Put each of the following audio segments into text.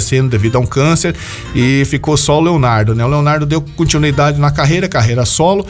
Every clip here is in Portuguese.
falecendo devido a um câncer e ficou só o Leonardo, né? O Leonardo deu continuidade na carreira solo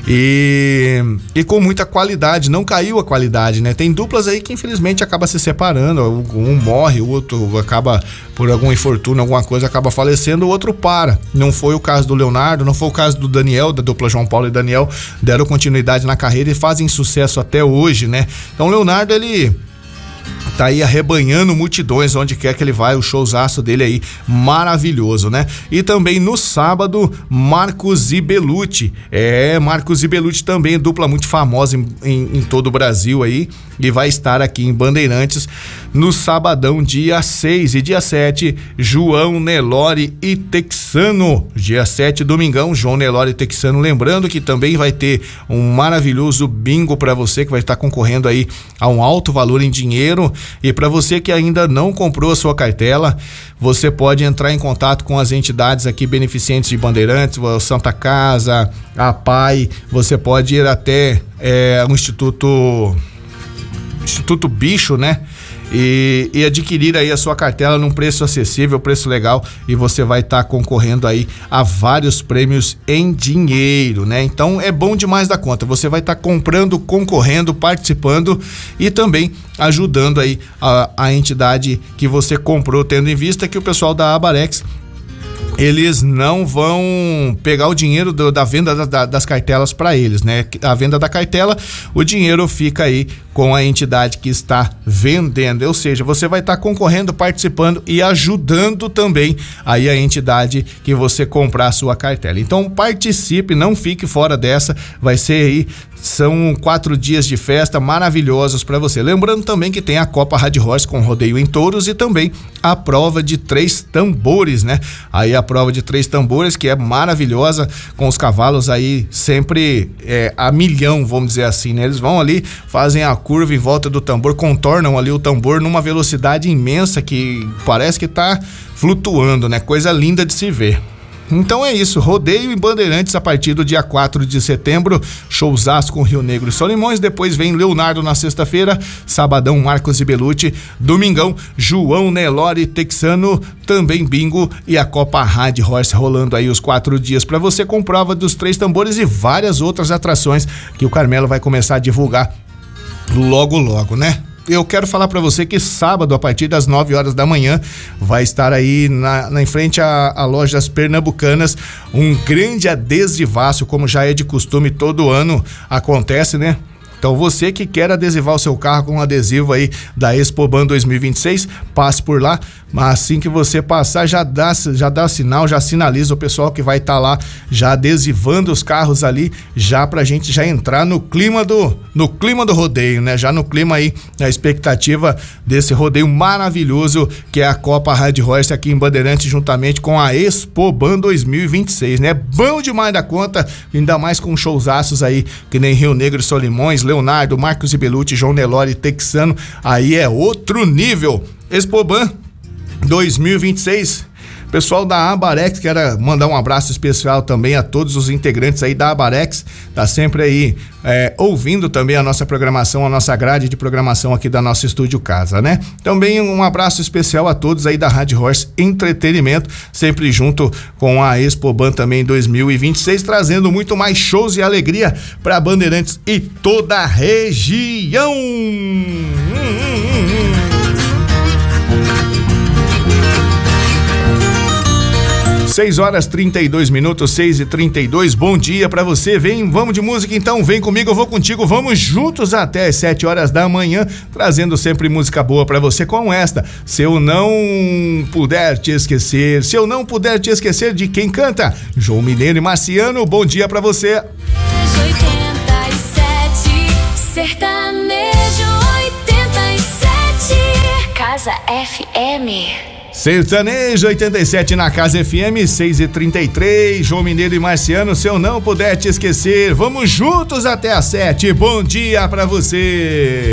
e com muita qualidade, não caiu a qualidade, né? Tem duplas aí que infelizmente acaba se separando, um morre, o outro acaba por algum infortúnio, alguma coisa, acaba falecendo, o outro para. Não foi o caso do Leonardo, não foi o caso do Daniel, da dupla João Paulo e Daniel, deram continuidade na carreira e fazem sucesso até hoje, né? Então o Leonardo, ele tá aí arrebanhando multidões onde quer que ele vai, o showzaço dele aí maravilhoso, né? E também no sábado, Marcos e Belucci. Marcos e Belucci também, dupla muito famosa em todo o Brasil aí, e vai estar aqui em Bandeirantes no sabadão, dia 6 e dia 7, João Nelore e Texano. Dia 7, domingão, João Nelore e Texano. Lembrando que também vai ter um maravilhoso bingo para você que vai estar concorrendo aí a um alto valor em dinheiro. E para você que ainda não comprou a sua cartela, você pode entrar em contato com as entidades aqui beneficentes de Bandeirantes, a Santa Casa, a PAI. Você pode ir até o Instituto Bicho, né? E adquirir aí a sua cartela num preço acessível, preço legal, e você vai estar concorrendo aí a vários prêmios em dinheiro, né? Então é bom demais da conta, você vai estar comprando, concorrendo, participando e também ajudando aí a entidade que você comprou, tendo em vista que o pessoal da Abarex, eles não vão pegar o dinheiro da venda das cartelas para eles, né? A venda da cartela, o dinheiro fica aí com a entidade que está vendendo, ou seja, você vai estar concorrendo, participando e ajudando também aí a entidade que você comprar a sua cartela. Então participe, não fique fora dessa, vai ser aí, são 4 dias de festa maravilhosos para você. Lembrando também que tem a Copa Rádio Horse com rodeio em touros e também a prova de 3 tambores, né? Aí a prova de 3 tambores, que é maravilhosa, com os cavalos aí sempre a milhão, vamos dizer assim, né? Eles vão ali, fazem a curva em volta do tambor, contornam ali o tambor numa velocidade imensa que parece que tá flutuando, né? Coisa linda de se ver. Então é isso, rodeio em Bandeirantes a partir do dia 4 de setembro, showzaço com Rio Negro e Solimões, depois vem Leonardo na sexta-feira, sabadão Marcos e Belucci, domingão João Nelore Texano, também bingo e a Copa Rádio Horse rolando aí os 4 dias para você com prova dos 3 tambores e várias outras atrações que o Carmelo vai começar a divulgar logo, né? Eu quero falar para você que sábado, a partir das 9 horas da manhã, vai estar aí em frente a Lojas Pernambucanas, um grande adesivaço, como já é de costume, todo ano acontece, né? Então você que quer adesivar o seu carro com um adesivo aí da Expoban 2026, passe por lá, mas assim que você passar já dá sinal, já sinaliza o pessoal que vai estar lá já adesivando os carros ali, já pra gente já entrar no clima do rodeio, né? Já no clima aí, a expectativa desse rodeio maravilhoso que é a Copa Rádio Horse aqui em Bandeirantes, juntamente com a Expoban 2026, né? Bom demais da conta, ainda mais com showzaços aí, que nem Rio Negro e Solimões, Leonardo, Marcos e Belucci, João Nelore, Texano, aí é outro nível. Expoban 2026, pessoal da Abarex, quero mandar um abraço especial também a todos os integrantes aí da Abarex, tá sempre aí ouvindo também a nossa programação, a nossa grade de programação aqui da nossa Estúdio Casa, né? Também um abraço especial a todos aí da Rádio Horse Entretenimento, sempre junto com a Expoban também 2026, trazendo muito mais shows e alegria para Bandeirantes e toda a região. 6h32, 6h32, bom dia pra você, vamos de música então, vem comigo, eu vou contigo, vamos juntos até as 7 horas da manhã, trazendo sempre música boa pra você com esta, se eu não puder te esquecer, de quem canta, João Mineiro e Marciano, bom dia pra você. 87, sertanejo 87, Casa FM. Sertanejo 87 na Casa FM, 6h33, João Mineiro e Marciano, se eu não puder te esquecer, vamos juntos até às 7, bom dia pra você.